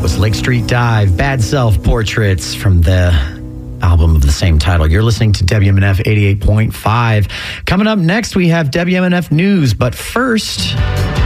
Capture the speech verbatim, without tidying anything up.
That was Lake Street Dive, Bad Self Portraits from the album of the same title. You're listening to W M N F eighty-eight point five. Coming up next, we have W M N F News. But first...